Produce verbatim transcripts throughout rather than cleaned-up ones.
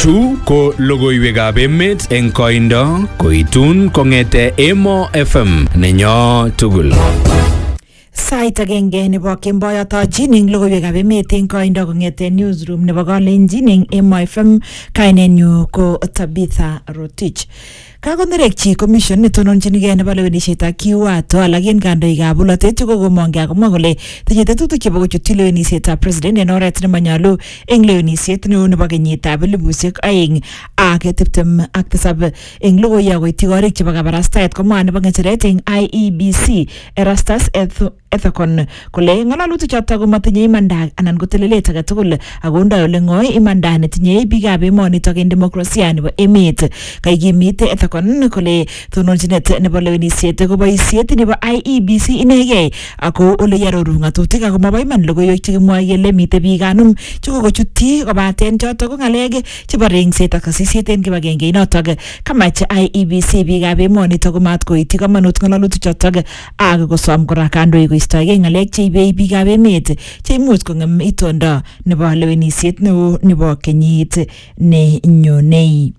Chu ko logoiwekab emet eng koindo koitun kong'ete Emo F M nenyo tugul. Sait agenge nebo kemboyotochin eng logoiwekab emet eng koindo kong'ete newsroom nebo Kalenjin eng Emo F M. Kainenyu ko Tabitha Rotich. Kakonerekchi commission netononjinigei nebo lewenisietab Kiwato alak en kandoikab bolotet kokomongei akomwa kole tinye tetutik chebo kochutyi lewenisietab president en oret nemanyalu eng lewenisiet neo nebo kenyitab elipusiek aeng ak tiptem ak tisab. Eng logoiya koityi korik chebo kabarastaet komwa nebo ng'echeret eng I E B C Erastus Ethekon kole ng'alalutik chotok komatinye imanda anan ko telelet age tugul akondoi ole ng'oi imanda netinye biikab emonitok eng demokrasia nebo emet. Kaikimit Ethekon kole tononjinet nebo lewenisiet ko boisiet nebo I E B C inegei ako ole yaroru ng'atutik ako mabo iman logoiwek chekimwoe kele mitei biik anum chekokochutyi kobaten chotok ko ng'alek chebo rengset ak kasisiet en kibagenge inotok. Kamach I E B C biikab emonitok komat koityi komonut ng'alalutik chotok ak kosom kora kandoik koistoegei ng'alek cheibei biikab emet cheimuch kong'em itondo nebo lewenisiet neo nebo kenyit nenyonei.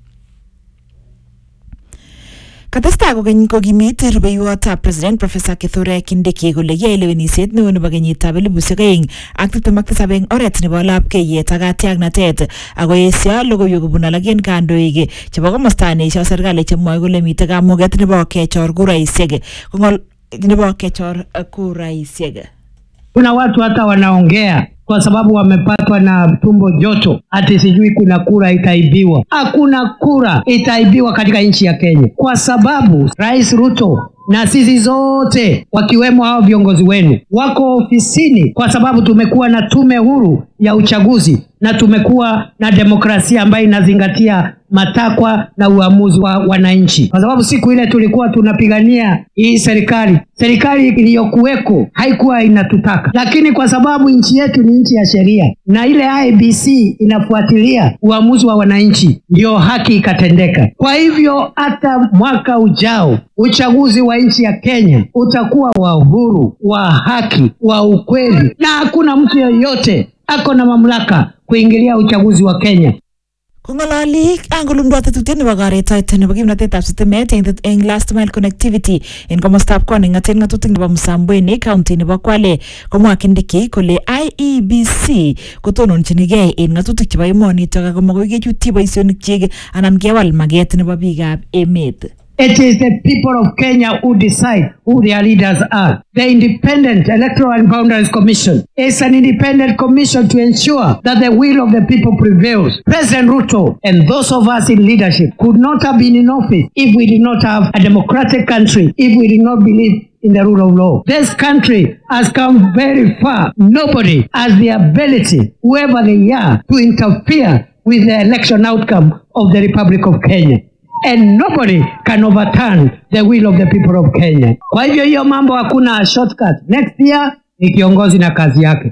Katestai kokeny kokimit rubeiwotab President Professor Kithure Kindiki kole yae lewenisiet neo nebo kenyitab elipusiek aeng ak tiptem ak tisab eng oret nebo lapkeiyet ak katiaknatet ako esio logoiwek kobun alak en kandoik chebo komosta neesio serikali chemwoe kole mitei kamuget nebo kechor kuraisiek kong'ol nebo kechor kuraisiek. Kuna watu hata wanaongea kwa sababu wamepatwa na tumbo joto ati sijui kuna kura itaibiwa. Hakuna kura itaibiwa katika nchi ya Kenya kwa sababu Rais Ruto na sisi zote wakiwemo hao viongozi wenu wako ofisini kwa sababu tumekuwa na tume huru ya uchaguzi na tumekuwa na demokrasia ambayo inazingatia matakwa na uamuzi wa wananchi. Kwa sababu siku ile tulikuwa tunapigania hii serikali, serikali iliyokuweko haikuwa inatutaka, lakini kwa sababu nchi yetu ni nchi ya sheria na ile I E B C inafuatilia uamuzi wa wananchi, ndio haki ikatendeka. Kwa hivyo hata mwaka ujao uchaguzi wa nchi ya Kenya utakuwa wa uhuru, wa haki, wa ukweli na hakuna mtu yeyote ako na mamlaka kuingilia uchaguzi wa Kenya. Kong'ololi angolundwa tetutiet nebo karetaet nebo kimnatetab sitimet eng last mile connectivity en komostab koning'aten ng'atutik nebo Msambweni county nebo Kwale komwa Kindiki kole I E B C kotononjinigei en ng'atutik chebo emonitok ako makoi kechutyi boisionik chik anan kewal maget nebo biikab emet. It is the people of Kenya who decide who their leaders are. The Independent Electoral and Boundaries Commission is an independent commission to ensure that the will of the people prevails. President Ruto and those of us in leadership could not have been in office if we did not have a democratic country, if we did not believe in the rule of law. This country has come very far. Nobody has the ability, whoever they are, to interfere with the election outcome of the Republic of Kenya. And nobody can overturn the will of the people of Kenya. Kwa hivyo hiyo mambo hakuna shortcut. Next year ni kiongozi na kazi yake.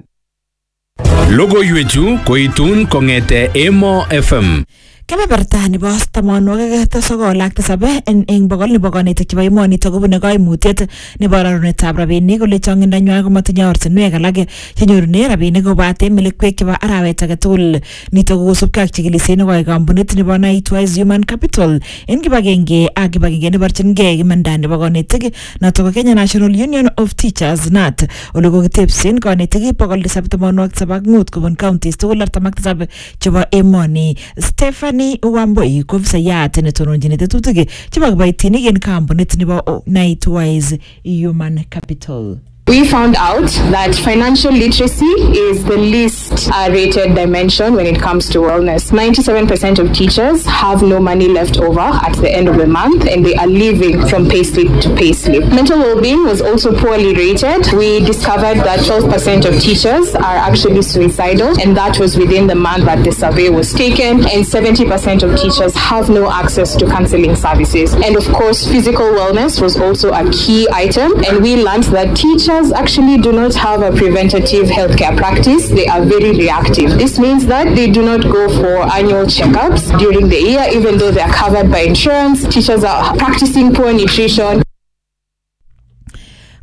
Logoiwechu koitun kong'ete Emo F M. Kebeberta nebo tamanwokik sokol ak tisab eng bokol nebo konetik chebo emonitok kobune koimutiet nebo rarunetab rabinik kole chong'indonywa komatinye ortinwek alak chenyorune rabinik kobate melekwek chebo arawet age tugul. Nitok kosubkei ak chikilisiet nekoi kampunit nebo Nightwise Human Capital en kibagenge ak kibagenge neborchingei imanda nebo konetik notok ko Kenya National Union of Teachers N A T ole kokitebsen konetik bokol tisab tamanwokik tisab ak mut kobun counties tugul artam ak tisab chebo emoni. Stephanie Wamboi ko ofisayat netononjin tetutik chebo kiboitinik en kampunit nebo Nightwise Human Capital. We found out that financial literacy is the least uh, rated dimension when it comes to wellness. ninety-seven percent of teachers have no money left over at the end of the month and they are living from payslip to payslip. Mental well-being was also poorly rated. We discovered that twelve percent of teachers are actually suicidal, and that was within the month that the survey was taken, and seventy percent of teachers have no access to counseling services. And of course, physical wellness was also a key item, and we learned that teachers actually do not have a preventative healthcare practice. They are very reactive. This means that they do not go for annual checkups during the year, even though they are covered by insurance. Teachers are practicing poor nutrition.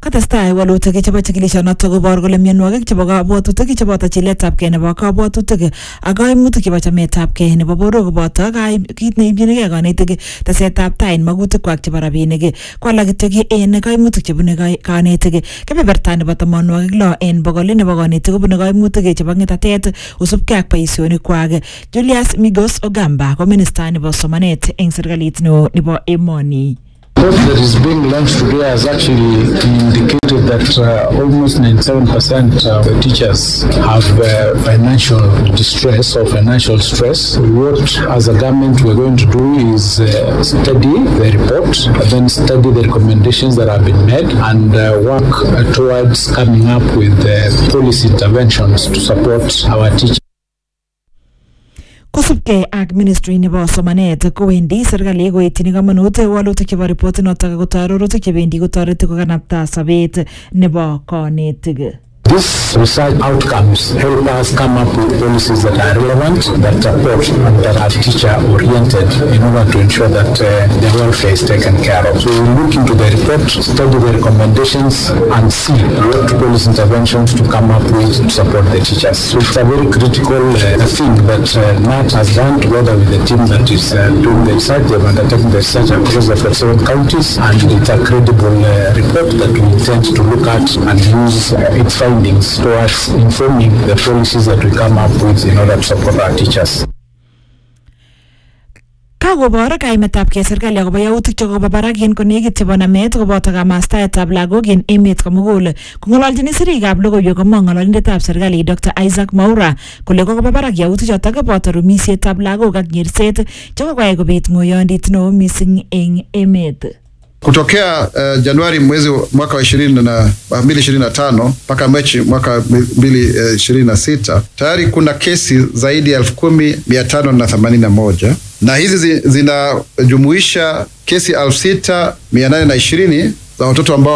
katestai walutik chebo chikilishonoto kobor kole mionwogik chebo kabwatutik cheboto chiletabgei nebo kabwatutik ak kaimutik chebo chametabgei nebo borwek koboto kit neibyinigei kanetik tesetab tai magutikwak chebo rabinik ko alak kityo en kaimutik chebune kanetik kebeberta nebo tamanwogik lo en bogol nebo kanetik kobune kaimutik chebo ng'etatet usubkei ak boisionikwak. Julius Migos Ogamba ko minista nebo somanet eng serikalit neo nebo emoni. What that is being launched today has actually indicated that uh, almost ninety-seven percent of the teachers have uh, financial distress or financial stress. What, as a government, we're going to do is uh, study the report, then study the recommendations that have been made, and uh, work uh, towards coming up with uh, policy interventions to support our teachers. Kosubkei ak ministry nebo somanet kowendi serikali koityini kamanut walutik chebo report notok kotarorutik chebendi kotoreti kokanapta sobet nebo kanetik. These research outcomes help us come up with policies that are relevant, that support, and that are teacher-oriented in order to ensure that uh, their welfare is taken care of. So we look into the report, study the recommendations, and see what policy interventions to come up with to support the teachers. So it's a very critical uh, thing that uh, N A T has done together with the team that is uh, doing the research. They've undertaken the research across the forty-seven counties, and it's a credible uh, report that we intend to look at and use uh, its findings towards informing the policies that we come up with in order to support our teachers. Kakobor kaimetabgei serikali akobo yautik chekobo barak en konekit chebo namet koboto kamastaetab lagok en emet komugul. Kong'ololjini sirikab logoiwek komwa ng'ololindetab serikali Doctor Isaac Mwaura kole kokobo barak yautik chotok koboto rumisietab lagok ak nyerset chekokoyai kobit ng'oyondit neo mising en emet. Kutokea uh, Januari mwezi mwaka wa ishirini na mbili ishirini na tano mpaka Machi mwaka mbili ishirini na sita tayari kuna kesi zaidi ya elfu kumi mia tano na themanini na moja na hizi zinajumuisha kesi elfu sita mia nane na ishirini za watoto ambao